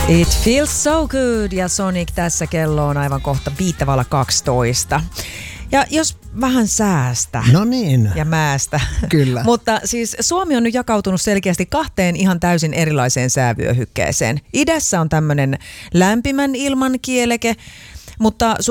It feels so good ja Sonic tässä, kello on aivan kohta 5:12. Ja jos vähän säästä no niin. ja määstä. Kyllä. Mutta siis Suomi on nyt jakautunut selkeästi kahteen ihan täysin erilaiseen säävyöhykkeeseen. Idässä on tämmöinen lämpimän ilman kieleke, mutta